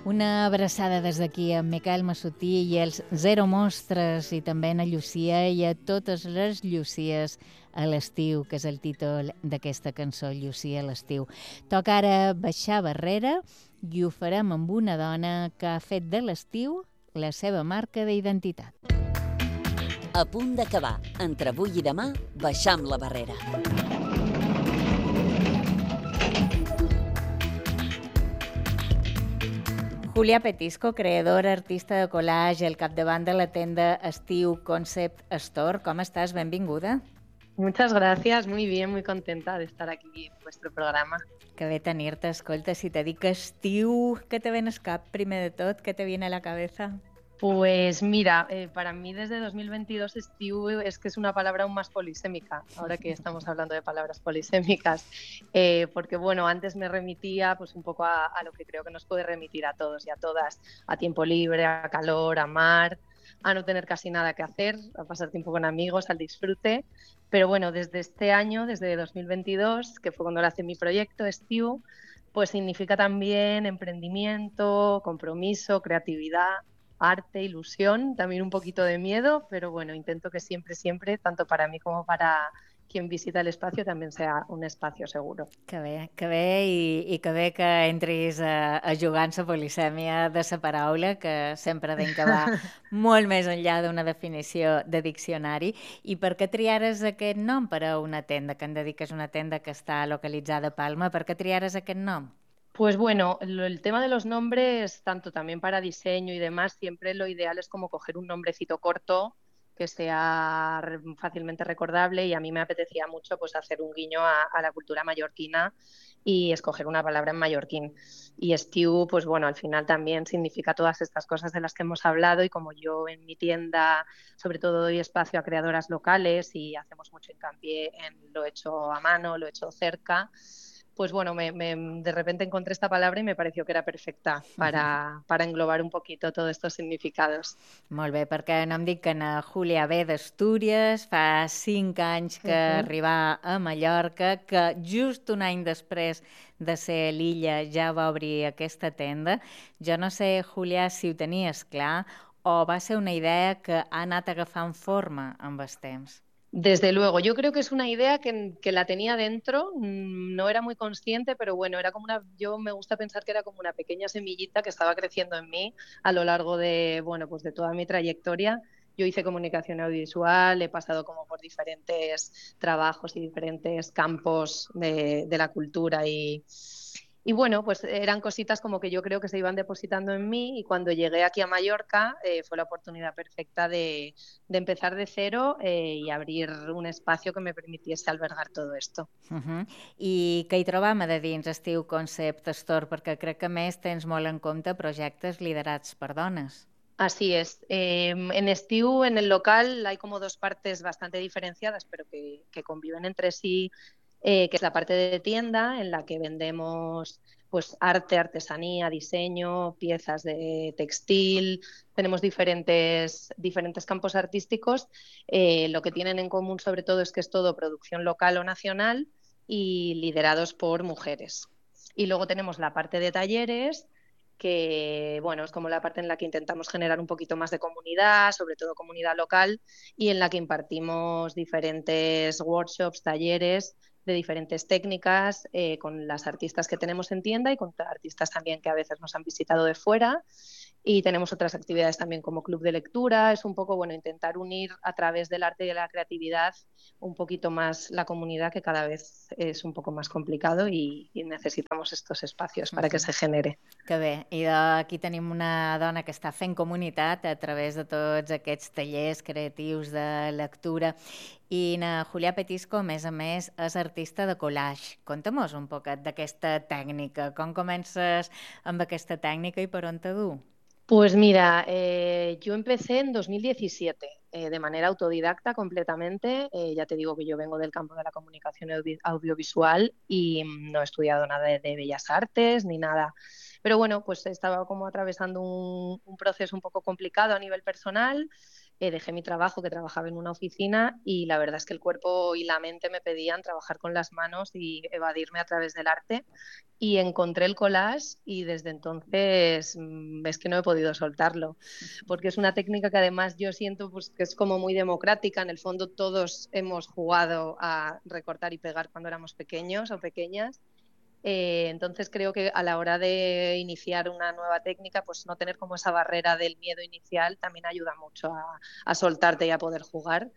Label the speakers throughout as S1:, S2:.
S1: Una abraçada des d'aquí a Miquel Massutí i els Zero Mostres i també a Llucia i a totes les Llucies a l'estiu, que és el títol d'aquesta cançó, Llucia a l'estiu. Toca ara baixar barrera i ho farem amb una dona que ha fet de l'estiu la seva marca d'identitat.
S2: A punt d'acabar. Entre avui i demà, baixam la barrera.
S1: Julia Petisco, creadora, artista de collage, al capdavant de la tenda Estiu Concept Store. Com estàs? Benvinguda.
S3: Muchas gracias, muy bien, muy contenta de estar aquí en vuestro programa.
S1: Que bé tenir-te. Escolta, si te dic estiu, què te ven al cap primer de tot? Què te viene a la cabeza?
S3: Pues mira, para mí desde 2022 estiu es que es una palabra aún más polisémica, ahora que estamos hablando de palabras polisémicas, porque bueno, antes me remitía pues un poco a lo que creo que nos puede remitir a todos y a todas, a tiempo libre, a calor, a mar, a no tener casi nada que hacer, a pasar tiempo con amigos, al disfrute. Pero bueno, desde este año, desde 2022, que fue cuando lancé mi proyecto Estiu, pues significa también emprendimiento, compromiso, creatividad, arte, ilusión, también un poquito de miedo, pero bueno, intento que siempre, tanto para mí como para quien visita el espacio, también sea un espacio seguro.
S1: Que bé i que bé que entris a jugar en la polisèmia de la paraula, que sempre ha d'acabar molt més enllà d'una definició de diccionari. I per què triares aquest nom per a una tenda, que em dediques una tenda que està localitzada a Palma? Per què triares aquest nom?
S3: Pues bueno, el tema de los nombres, tanto también para diseño y demás, siempre lo ideal es como coger un nombrecito corto que sea fácilmente recordable, y a mí me apetecía mucho pues hacer un guiño a la cultura mallorquina y escoger una palabra en mallorquín. Y estiu, pues bueno, al final también significa todas estas cosas de las que hemos hablado, y como yo en mi tienda sobre todo doy espacio a creadoras locales y hacemos mucho hincapié en lo hecho a mano, lo hecho cerca, pues bueno, de repente encontré esta palabra y me pareció que era perfecta para englobar un poquito todos estos significados.
S1: Molt bé, perquè no em dic que na Júlia ve d'Astúries, fa 5 anys que arribà a Mallorca, que just un any després de ser a l'illa ja va obrir aquesta tenda. Jo no sé, Júlia, si ho tenies clar o va ser una idea que ha anat agafant forma amb el temps.
S3: Desde luego, yo creo que es una idea que la tenía dentro, no era muy consciente, pero bueno, era como yo me gusta pensar que era como una pequeña semillita que estaba creciendo en mí a lo largo de, bueno, pues de toda mi trayectoria. Yo hice comunicación audiovisual, he pasado como por diferentes trabajos y diferentes campos de la cultura, y bueno, pues eran cositas como que yo creo que se iban depositando en mí, y cuando llegué aquí a Mallorca fue la oportunidad perfecta de empezar de cero y abrir un espacio que me permitiese albergar todo esto.
S1: I què hi trobam a dins Estiu Concept Store? Perquè crec que a més tens molt en compte projectes liderats per dones.
S3: Así es. En Estiu, en el local, hay como dos partes bastante diferenciadas, pero que conviven entre sí, que es la parte de tienda, en la que vendemos pues arte, artesanía, diseño, piezas de textil. Tenemos diferentes campos artísticos. Lo que tienen en común sobre todo es que es todo producción local o nacional y liderados por mujeres. Y luego tenemos la parte de talleres, que bueno, es como la parte en la que intentamos generar un poquito más de comunidad, sobre todo comunidad local, y en la que impartimos diferentes workshops, talleres de diferentes técnicas con las artistas que tenemos en tienda y con artistas también que a veces nos han visitado de fuera. Y tenemos otras actividades también como club de lectura. Es un poco, bueno, intentar unir a través del arte y de la creatividad un poquito más la comunidad, que cada vez es un poco más complicado y necesitamos estos espacios para que se genere.
S1: Que bé, i aquí tenim una dona que està fent comunitat a través de tots aquests tallers creatius de lectura. I na Julia Petisco, a més, és artista de collage. Conta'm-nos un poquet d'aquesta tècnica. Com comences amb aquesta tècnica i per on te du?
S3: Pues mira, yo empecé en 2017 de manera autodidacta completamente. Ya te digo que yo vengo del campo de la comunicación audiovisual y no he estudiado nada de bellas artes ni nada. Pero bueno, pues estaba como atravesando un proceso un poco complicado a nivel personal. dejé mi trabajo, que trabajaba en una oficina, y la verdad es que el cuerpo y la mente me pedían trabajar con las manos y evadirme a través del arte. Y encontré el collage y desde entonces es que no he podido soltarlo, porque es una técnica que además yo siento pues, que es como muy democrática. En el fondo todos hemos jugado a recortar y pegar cuando éramos pequeños o pequeñas. Entonces creo que a la hora de iniciar una nueva técnica, pues no tener como esa barrera del miedo inicial también ayuda mucho a soltarte y a poder jugar.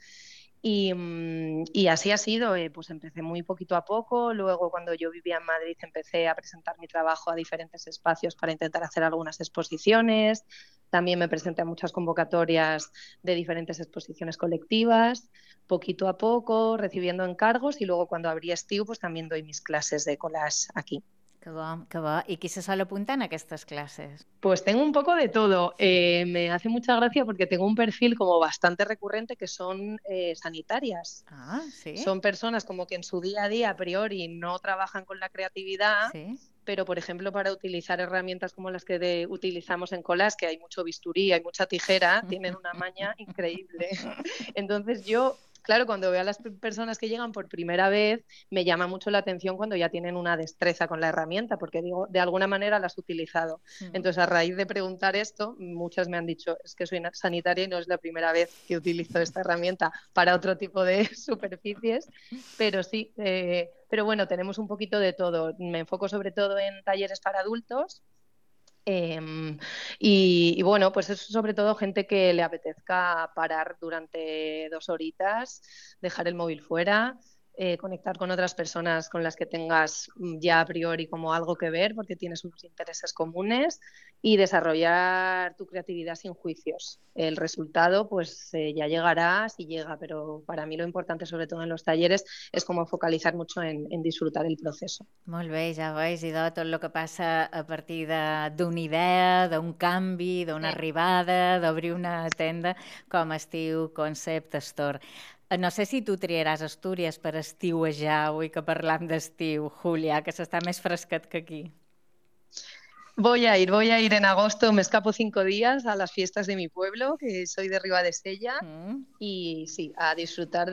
S3: Y así ha sido, pues empecé muy poquito a poco, luego cuando yo vivía en Madrid empecé a presentar mi trabajo a diferentes espacios para intentar hacer algunas exposiciones, también me presenté a muchas convocatorias de diferentes exposiciones colectivas, poquito a poco, recibiendo encargos, y luego cuando abrí Estiu pues también doy mis clases de collage aquí.
S1: Que bo, que bo. I qui se sol apuntar en aquestes classes?
S3: Pues tengo un poco de todo. Me hace mucha gracia porque tengo un perfil como bastante recurrente que son sanitarias.
S1: Ah, sí?
S3: Son personas como que en su día a día a priori no trabajan con la creatividad,
S1: Sí.
S3: pero por ejemplo para utilizar herramientas como las que utilizamos en colas, que hay mucho bisturí, hay mucha tijera, tienen una maña increíble. Entonces yo, claro, cuando veo a las personas que llegan por primera vez, me llama mucho la atención cuando ya tienen una destreza con la herramienta, porque digo, de alguna manera las he utilizado. Entonces, a raíz de preguntar esto, muchas me han dicho, es que soy sanitaria y no es la primera vez que utilizo esta herramienta para otro tipo de superficies, pero sí, pero bueno, tenemos un poquito de todo. Me enfoco sobre todo en talleres para adultos. Y bueno, pues es sobre todo gente que le apetezca parar durante 2 horitas, dejar el móvil fuera, conectar con otras personas con las que tengas ya a priori como algo que ver porque tienes unos intereses comunes, y desarrollar tu creatividad sin juicios. El resultado pues ya llegará si llega, pero para mí lo importante sobre todo en los talleres es como focalizar mucho en disfrutar el proceso.
S1: Molt bé, ja veus, i de tot el que passa a partir d'una idea, d'un canvi, d'una arribada, d'obrir una tenda com Estiu Concept Store. No sé si tu triaràs Astúries per estiuejar, avui que parlam d'estiu, Júlia, que s'està més fresquet que aquí.
S3: Voy a ir en agosto, me escapo 5 días a las fiestas de mi pueblo, que soy de Ribadesella, y sí, a disfrutar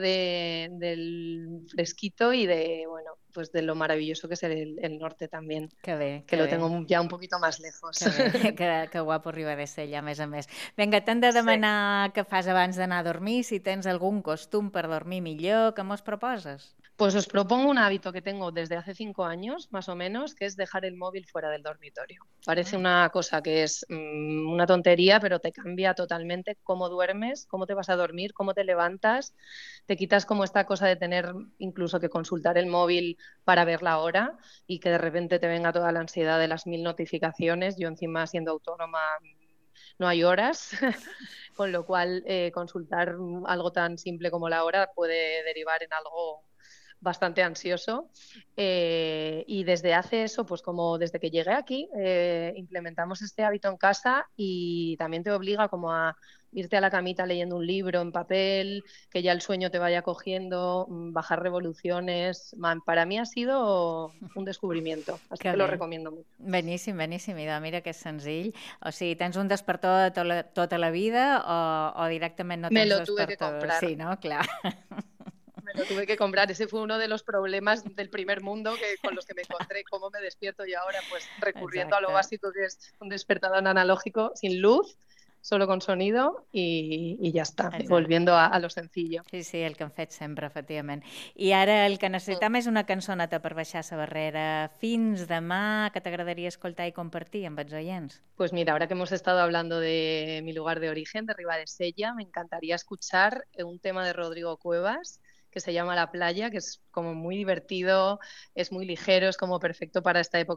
S3: del fresquito y de, bueno, pues de lo maravilloso que es el norte también,
S1: Que bé,
S3: que
S1: que
S3: lo
S1: bé.
S3: tengo ya un poquito más lejos.
S1: Que bé, que guapo Ribadesella, a més. Vinga, t'hem de demanar què fas abans d'anar a dormir, si tens algun costum per dormir millor, què mos proposes?
S3: Pues os propongo un hábito que tengo desde hace 5 años, más o menos, que es dejar el móvil fuera del dormitorio. Parece una cosa que es una tontería, pero te cambia totalmente cómo duermes, cómo te vas a dormir, cómo te levantas. Te quitas como esta cosa de tener incluso que consultar el móvil para ver la hora y que de repente te venga toda la ansiedad de las 1000 notificaciones. Yo encima siendo autónoma no hay horas, con lo cual consultar algo tan simple como la hora puede derivar en algo bastante ansioso, y desde hace eso, pues como desde que llegué aquí, implementamos este hábito en casa, y también te obliga como a irte a la camita leyendo un libro en papel, que ya el sueño te vaya cogiendo, bajar revoluciones. Para mí ha sido un descubrimiento, así que lo recomiendo mucho.
S1: Beníssim, beníssim. I mira que és senzill. O sigui, tens un despertador de tota la vida o directament no tens despertador?
S3: Me lo tuve que comprar.
S1: Sí, no? Clar.
S3: Me lo tuve que comprar. Ese fue uno de los problemas del primer mundo con los que me encontré. ¿Cómo me despierto yo ahora? Pues recurriendo a lo básico, que es un despertador analógico sin luz, solo con sonido, y ya està. Volviendo a lo sencillo.
S1: Sí, el que hem fet sempre, efectivament. I ara el que necessitem és una cançoneta per baixar la barrera. Fins demà, que t'agradaria escoltar i compartir amb els oients?
S3: Pues mira, ahora que hemos estado hablando de mi lugar de origen, de Ribadesella, me encantaría escuchar un tema de Rodrigo Cuevas que se llama La Playa, que es como muy divertido, es muy ligero, es como perfecto para esta época